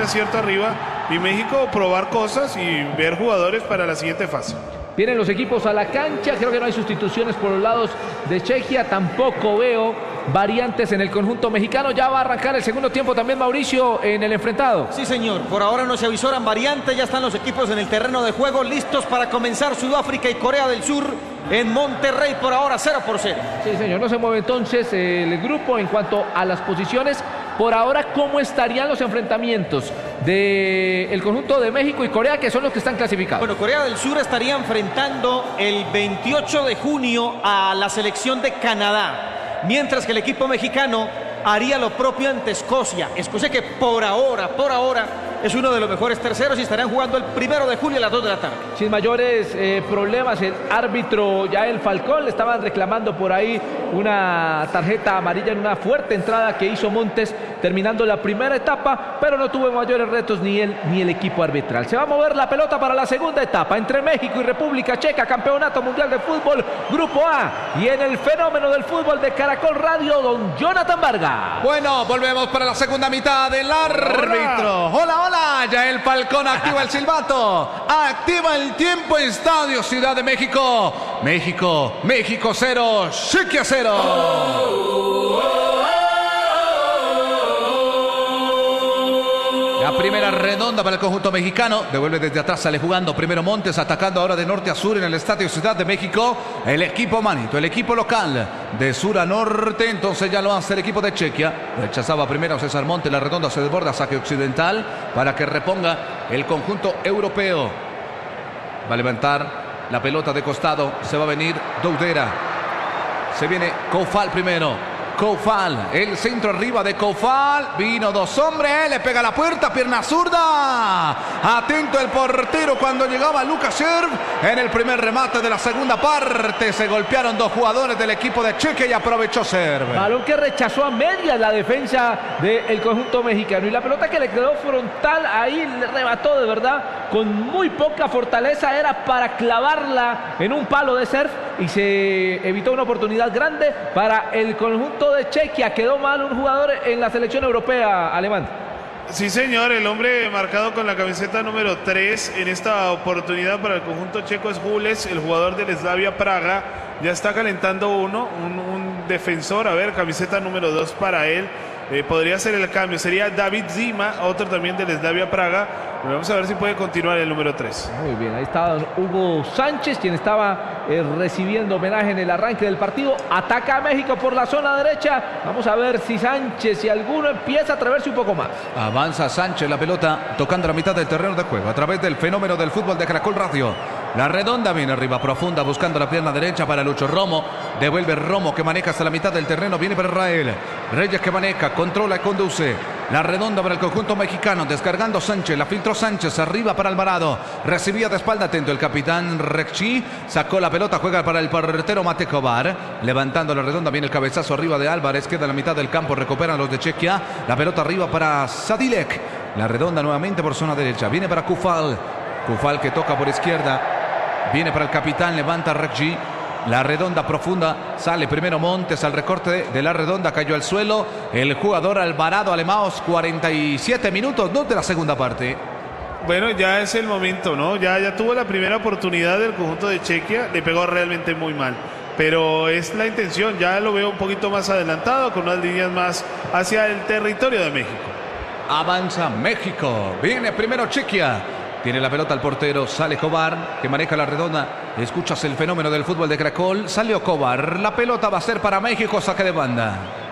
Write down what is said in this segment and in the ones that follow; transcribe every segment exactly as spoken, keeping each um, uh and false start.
acierto arriba y México probar cosas y ver jugadores para la siguiente fase. Vienen los equipos a la cancha, creo que no hay sustituciones por los lados de Chequia, tampoco veo variantes en el conjunto mexicano. Ya va a arrancar el segundo tiempo también, Mauricio, en el enfrentado. Sí, señor, por ahora no se avisoran variantes, ya están los equipos en el terreno de juego listos para comenzar. Sudáfrica y Corea del Sur en Monterrey por ahora cero por cero. Sí, señor, no se mueve entonces el grupo en cuanto a las posiciones. Por ahora, ¿cómo estarían los enfrentamientos del conjunto de México y Corea, que son los que están clasificados? Bueno, Corea del Sur estaría enfrentando el veintiocho de junio a la selección de Canadá, mientras que el equipo mexicano haría lo propio ante Escocia. Escocia que por ahora, por ahora, es uno de los mejores terceros y estarán jugando el primero de julio a las dos de la tarde. Sin mayores eh, problemas, el árbitro Yael Falcón le estaban reclamando por ahí una tarjeta amarilla en una fuerte entrada que hizo Montes terminando la primera etapa, pero no tuvo mayores retos ni él ni el equipo arbitral. Se va a mover la pelota para la segunda etapa entre México y República Checa, Campeonato Mundial de Fútbol, Grupo A, y en el fenómeno del fútbol de Caracol Radio, don Jonathan Vargas. Bueno, volvemos para la segunda mitad del árbitro. Hola, hola, Yael Falcón activa el silbato, activa el tiempo, Estadio Ciudad de México. México, México cero, Chequia cero. La primera redonda para el conjunto mexicano. Devuelve desde atrás, sale jugando. Primero Montes, atacando ahora de norte a sur en el Estadio Ciudad de México. El equipo manito, el equipo local. De sur a norte, entonces ya lo hace el equipo de Chequia. Rechazaba primero César Montes, la redonda se desborda, saque occidental para que reponga el conjunto europeo. Va a levantar la pelota de costado, se va a venir Doudera. Se viene Coufal primero. Coufal, el centro arriba de Coufal. Vino dos hombres, le pega la puerta, pierna zurda. Atento el portero cuando llegaba Lucas Serv. En el primer remate de la segunda parte se golpearon dos jugadores del equipo de Chequia y aprovechó Serv. Balón que rechazó a media la defensa del conjunto mexicano. Y la pelota que le quedó frontal, ahí le rebató de verdad con muy poca fortaleza. Era para clavarla en un palo de Serv y se evitó una oportunidad grande para el conjunto de Chequia. Quedó mal un jugador en la selección europea, alemán. Sí, señor, el hombre marcado con la camiseta número tres en esta oportunidad para el conjunto checo es Jules, el jugador del Slavia Praga. Ya está calentando uno, un, un defensor, a ver, camiseta número dos para él. Eh, podría ser el cambio, sería David Zima, otro también del Slavia Praga. Vamos a ver si puede continuar el número tres. Muy bien, ahí estaba Hugo Sánchez, quien estaba eh, recibiendo homenaje en el arranque del partido. Ataca a México por la zona derecha. Vamos a ver si Sánchez, si alguno empieza a atreverse un poco más. Avanza Sánchez, la pelota tocando la mitad del terreno de juego a través del fenómeno del fútbol de Caracol Radio. La redonda viene arriba profunda buscando la pierna derecha para Lucho Romo. Devuelve Romo que maneja hasta la mitad del terreno. Viene para Israel. Reyes que maneja, controla y conduce. La redonda para el conjunto mexicano. Descargando Sánchez. La filtró Sánchez. Arriba para Alvarado. Recibía de espalda atento el capitán Rekchi. Sacó la pelota. Juega para el portero Mate Kovar. Levantando la redonda. Viene el cabezazo arriba de Álvarez. Queda en la mitad del campo. Recuperan los de Chequia. La pelota arriba para Sadilek. La redonda nuevamente por zona derecha. Viene para Coufal. Coufal que toca por izquierda. Viene para el capitán, levanta Rekji. La redonda profunda, sale primero Montes al recorte de, de la redonda, cayó al suelo. El jugador Alvarado, Alemaos, cuarenta y siete minutos, dos de la segunda parte. Bueno, ya es el momento, ¿no? Ya, ya tuvo la primera oportunidad del conjunto de Chequia, le pegó realmente muy mal. Pero es la intención, ya lo veo un poquito más adelantado, con unas líneas más hacia el territorio de México. Avanza México, viene primero Chequia. Tiene la pelota al portero, sale Kovar, que maneja la redonda. Escuchas el fenómeno del fútbol de Caracol. Salió Kovar, la pelota va a ser para México, saque de banda.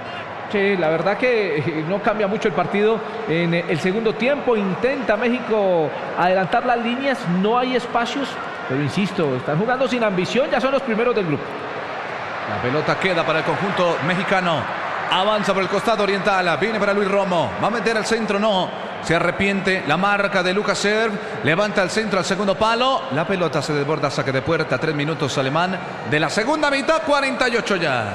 Sí, la verdad que no cambia mucho el partido en el segundo tiempo. Intenta México adelantar las líneas, no hay espacios. Pero insisto, están jugando sin ambición, ya son los primeros del grupo. La pelota queda para el conjunto mexicano. Avanza por el costado oriental, viene para Luis Romo. Va a meter al centro, no. Se arrepiente, la marca de Lucas Serv. Levanta el centro al segundo palo. La pelota se desborda, saque de puerta. Tres minutos alemán de la segunda mitad, cuarenta y ocho ya.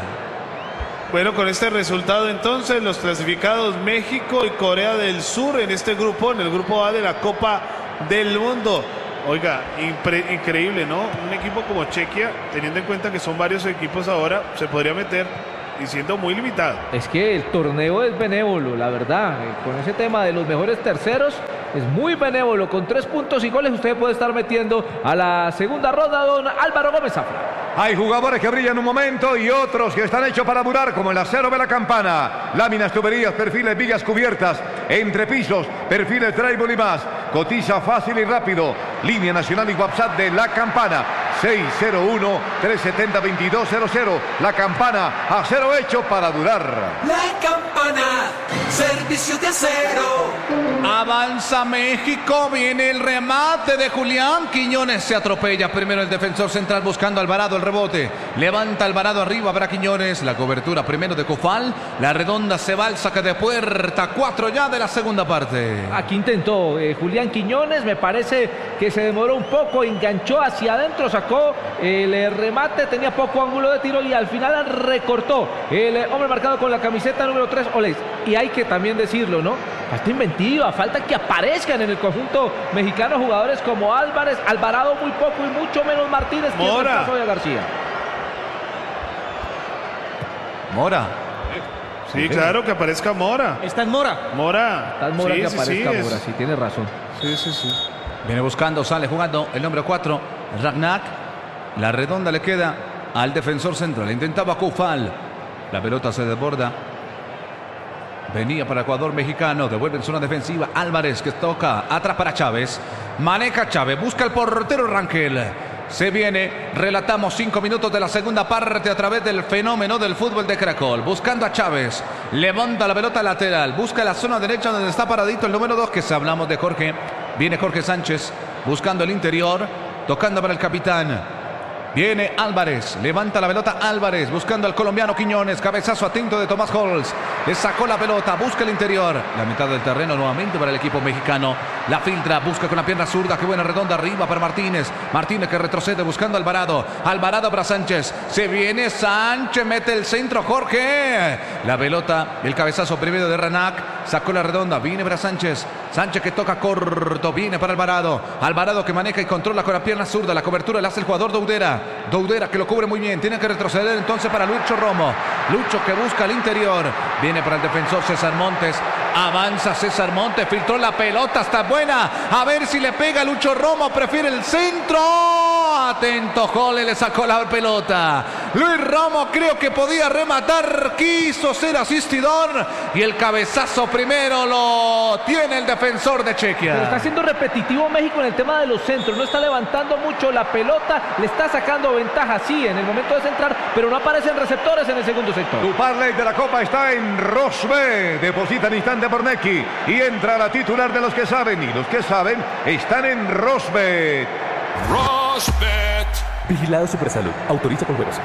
Bueno, con este resultado entonces los clasificados México y Corea del Sur en este grupo, en el grupo A de la Copa del Mundo. Oiga, increíble, ¿no? Un equipo como Chequia, teniendo en cuenta que son varios equipos ahora, se podría meter y siendo muy limitado. Es que el torneo es benévolo, la verdad. Con ese tema de los mejores terceros, es muy benévolo. Con tres puntos y goles usted puede estar metiendo a la segunda ronda, don Álvaro Gómez Zafra. Hay jugadores que brillan un momento y otros que están hechos para durar, como el acero de la campana. Láminas, tuberías, perfiles, vigas cubiertas, entrepisos, perfiles, drywall y más. Cotiza fácil y rápido. Línea nacional y WhatsApp de La Campana. seis cero uno, tres siete cero, dos dos cero cero. La Campana, acero hecho para durar. La Campana, servicio de acero. Avanza México, viene el remate de Julián Quiñones, se atropella primero el defensor central buscando a Alvarado, el rebote, levanta Alvarado arriba para Quiñones, la cobertura primero de Cofal, la redonda se va al saque de puerta, cuatro ya de la segunda parte. Aquí intentó eh, Julián Quiñones, me parece que se demoró un poco, enganchó hacia adentro, sacó el eh, remate, tenía poco ángulo de tiro y al final recortó el eh, hombre marcado con la camiseta número tres, Oles. Y hay que también decirlo, ¿no? Falta inventiva, falta que aparezcan en el conjunto mexicano jugadores como Álvarez, Alvarado muy poco y mucho menos Martínez, que Mora. es el caso de García. Mora. Sí, claro, que aparezca Mora. Está en Mora. Mora. Tal Mora Sí, que sí, aparezca sí, es- Mora, sí, tiene razón. Sí, sí, sí. Viene buscando, sale jugando el número cuatro, Ragnac. La redonda le queda al defensor central. Intentaba Cufal. La pelota se desborda. Venía para Ecuador mexicano. Devuelve en zona defensiva. Álvarez que toca atrás para Chávez. Maneja Chávez. Busca el portero Rangel. Se viene. Relatamos cinco minutos de la segunda parte a través del fenómeno del fútbol de Caracol. Buscando a Chávez. Levanta la pelota lateral. Busca la zona derecha donde está paradito el número dos. Que se hablamos de Jorge. Viene Jorge Sánchez. Buscando el interior. Tocando para el capitán. Viene Álvarez, levanta la pelota Álvarez, buscando al colombiano Quiñones, cabezazo atento de Tomás Holz, le sacó la pelota, busca el interior, la mitad del terreno nuevamente para el equipo mexicano, la filtra, busca con la pierna zurda, qué buena redonda arriba para Martínez, Martínez que retrocede buscando a Alvarado, Alvarado para Sánchez, se viene Sánchez, mete el centro Jorge, la pelota, el cabezazo primero de Ranac, sacó la redonda, viene para Sánchez, Sánchez que toca corto, viene para Alvarado, Alvarado que maneja y controla con la pierna zurda, la cobertura la hace el jugador Doudera, Doudera que lo cubre muy bien, tiene que retroceder entonces para Lucho Romo, Lucho que busca al interior, viene para el defensor César Montes, avanza César Montes, filtró la pelota, está buena, a ver si le pega Lucho Romo, prefiere el centro, atento Jole, le sacó la pelota, Luis Romo creo que podía rematar, quiso ser asistidor y el cabezazo primero lo tiene el defensor de Chequia. Pero está siendo repetitivo México en el tema de los centros, no está levantando mucho la pelota, le está sacando ventaja, sí, en el momento de centrar, pero no aparecen receptores en el segundo sector. Tu parlay de la Copa está en Rosbe. Deposita en instante por Neki y entra la titular de los que saben. Y los que saben están en Rosbe. Rosbet. Vigilado Supersalud. Autoriza con juegos.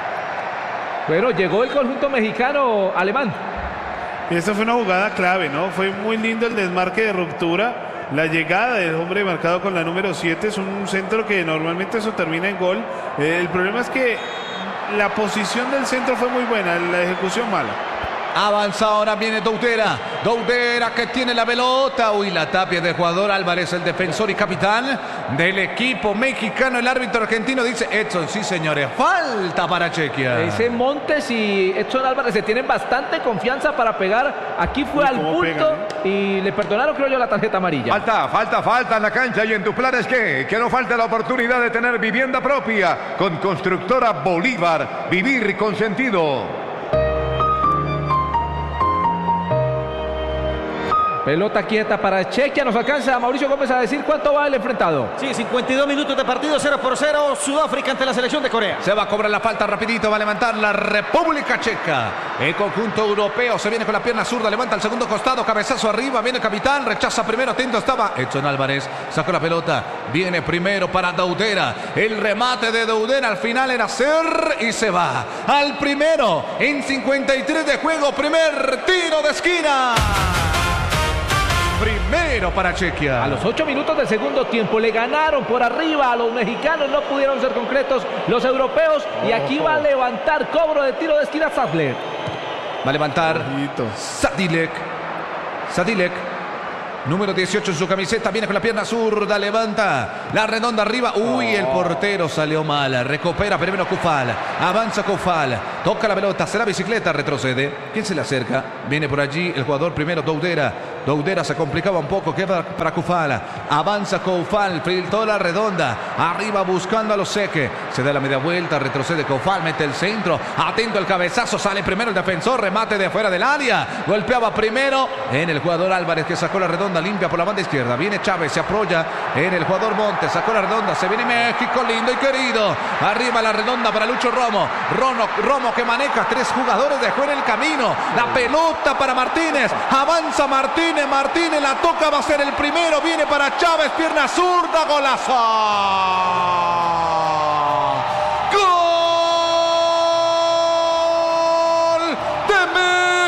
Bueno, llegó el conjunto mexicano alemán. Y esta fue una jugada clave, ¿no? Fue muy lindo el desmarque de ruptura. La llegada del hombre marcado con la número siete es un centro que normalmente eso termina en gol. Eh, el problema es que la posición del centro fue muy buena, la ejecución mala. Avanza ahora, viene Doudera. Doudera que tiene la pelota. Uy, la tapia del jugador Álvarez, el defensor y capitán del equipo mexicano. El árbitro argentino dice: Edson, sí señores, falta para Chequia. Ese Montes y Edson Álvarez se tienen bastante confianza para pegar. Aquí fue Uy, al cómo bulto pegan, y le perdonaron, creo yo, la tarjeta amarilla. Falta, falta, falta en la cancha. ¿Y en tu plan es qué? Que no falte la oportunidad de tener vivienda propia con Constructora Bolívar. Vivir con sentido. Pelota quieta para Chequia. Nos alcanza Mauricio Gómez a decir cuánto va el enfrentado. Sí, cincuenta y dos minutos de partido, cero por cero. Sudáfrica ante la selección de Corea. Se va a cobrar la falta rapidito, va a levantar la República Checa. El conjunto europeo se viene con la pierna zurda, levanta el segundo costado, cabezazo arriba, viene el capitán, rechaza primero, atento estaba Edson Álvarez, sacó la pelota, viene primero para Doudera. El remate de Doudera al final era ser y se va. Al primero, en cincuenta y tres de juego, primer tiro de esquina. Primero para Chequia. A los ocho minutos del segundo tiempo le ganaron por arriba a los mexicanos, no pudieron ser concretos los europeos y aquí va a levantar cobro de tiro de esquina Sadler. Va a levantar Ojito. Sadilek. Sadilek. Número dieciocho en su camiseta. Viene con la pierna zurda. Levanta la redonda arriba. Uy, el portero salió mal. Recupera primero Cufal. Avanza Cufal. Toca la pelota, será bicicleta, retrocede. ¿Quién se le acerca? Viene por allí el jugador primero, Doudera. Doudera se complicaba un poco, queda para Cufala. Avanza Coufal, filtró la redonda. Arriba buscando a los Seque. Se da la media vuelta, retrocede Coufal, mete el centro. Atento al cabezazo, sale primero el defensor, remate de afuera del área. Golpeaba primero en el jugador Álvarez que sacó la redonda, limpia por la banda izquierda. Viene Chávez, se apoya en el jugador Montes, sacó la redonda. Se viene México, lindo y querido. Arriba la redonda para Lucho Romo. Romo, Romo que maneja tres jugadores, dejó en el camino. La pelota para Martínez. Avanza Martínez. Martínez la toca, va a ser el primero. Viene para Chávez, pierna zurda, golazo.